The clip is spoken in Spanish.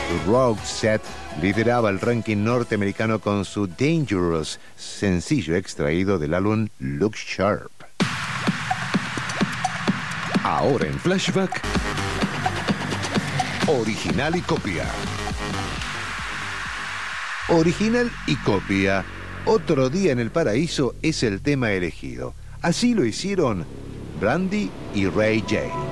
Roxette lideraba el ranking norteamericano con su Dangerous, sencillo extraído del álbum Look Sharp. Ahora en Flashback, original y copia. Original y copia. Otro día en el paraíso es el tema elegido. Así lo hicieron Brandy y Ray J.